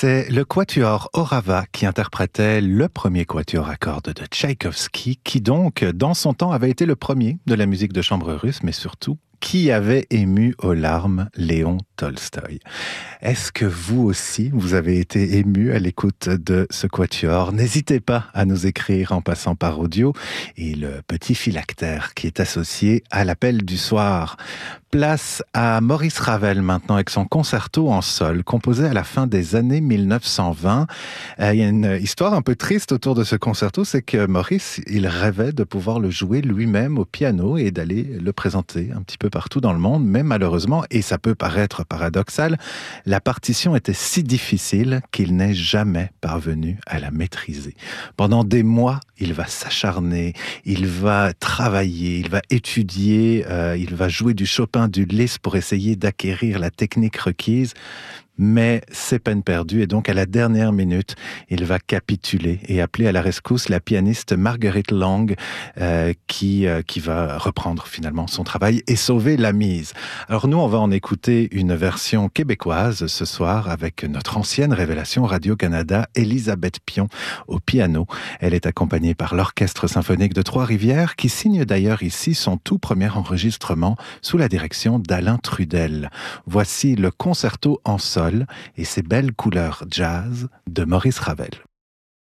C'est le quatuor Orava qui interprétait le premier quatuor à cordes de Tchaïkovski, qui donc, dans son temps, avait été le premier de la musique de chambre russe, mais surtout, qui avait ému aux larmes Léon Tolstoï. Est-ce que vous aussi, vous avez été ému à l'écoute de ce quatuor? N'hésitez pas à nous écrire en passant par audio et le petit phylactère qui est associé à l'appel du soir. Place à Maurice Ravel maintenant avec son concerto en sol, composé à la fin des années 1920. Il y a une histoire un peu triste autour de ce concerto, c'est que Maurice, il rêvait de pouvoir le jouer lui-même au piano et d'aller le présenter un petit peu partout dans le monde, mais malheureusement, et ça peut paraître paradoxal, la partition était si difficile qu'il n'est jamais parvenu à la maîtriser. Pendant des mois, il va s'acharner, il va travailler, il va étudier, il va jouer du Chopin, du Liszt pour essayer d'acquérir la technique requise. Mais c'est peine perdue et donc à la dernière minute, il va capituler et appeler à la rescousse la pianiste Marguerite Long qui va reprendre finalement son travail et sauver la mise. Alors nous, on va en écouter une version québécoise ce soir avec notre ancienne révélation Radio-Canada, Elisabeth Pion, au piano. Elle est accompagnée par l'Orchestre symphonique de Trois-Rivières qui signe d'ailleurs ici son tout premier enregistrement sous la direction d'Alain Trudel. Voici le concerto en sol et ses belles couleurs jazz de Maurice Ravel.